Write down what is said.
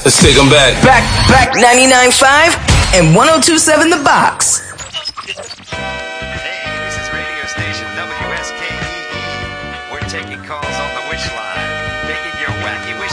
Let's take them back. Back 99.5 and 102.7 The Box. Hey, this is radio station WSKEE. We're taking calls on the wish line, making your wacky